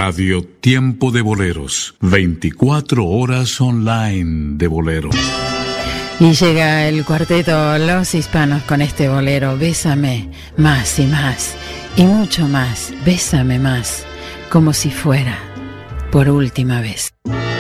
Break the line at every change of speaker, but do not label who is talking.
Radio Tiempo de Boleros, 24 horas online de bolero.
Y llega el cuarteto Los Hispanos con este bolero, Bésame más y más, y mucho más, bésame más, como si fuera por última vez.